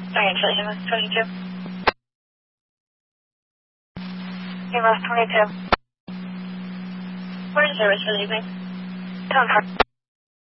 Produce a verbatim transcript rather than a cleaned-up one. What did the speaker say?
Translation was twenty-two. He was twenty-two. Where's service for the evening? Town Park.